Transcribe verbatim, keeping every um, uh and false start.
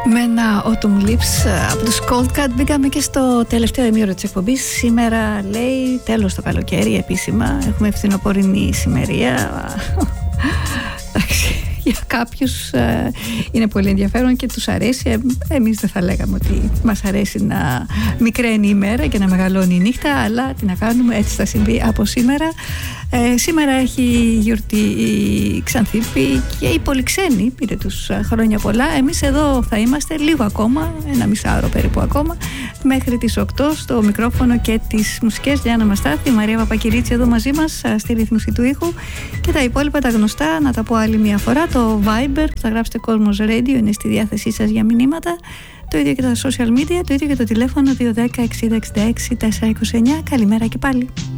Με ένα Autumn Leaves από τους Cold Cut μπήκαμε και στο τελευταίο ημίωρο της εκπομπής. Σήμερα λέει τέλος το καλοκαίρι επίσημα. Έχουμε φθινοπορεινή ησημερία. Εντάξει, για κάποιους ε, είναι πολύ ενδιαφέρον και τους αρέσει. Ε, εμείς δεν θα λέγαμε ότι μας αρέσει να μικραίνει η μέρα και να μεγαλώνει η νύχτα, αλλά τι να κάνουμε, έτσι θα συμβεί από σήμερα. Ε, σήμερα έχει γιορτή η Ξανθίπη και οι Πολυξένοι, πείτε τους χρόνια πολλά. Εμείς εδώ θα είμαστε λίγο ακόμα, ένα μισάωρο περίπου ακόμα, μέχρι τις οκτώ στο μικρόφωνο και τις μουσικές. Γιάννα Μαστάθη, Μαρία Παπακυρίτση εδώ μαζί μας στη ρύθμιση του ήχου, και τα υπόλοιπα τα γνωστά να τα πω άλλη μια φορά. Το Viber, θα γράψετε Κόσμος Radio, είναι στη διάθεσή σας για μηνύματα. Το ίδιο και τα social media, το ίδιο και το τηλέφωνο δύο ένα μηδέν εξήντα εξήντα έξι τετρακόσια είκοσι εννιά. Καλημέρα και πάλι.